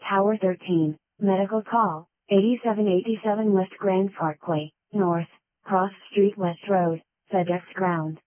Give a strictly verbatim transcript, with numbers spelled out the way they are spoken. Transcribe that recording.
Tower thirteen, medical call, eighty-seven eighty-seven West Grand Parkway, North, Cross Street West Road, FedEx Ground.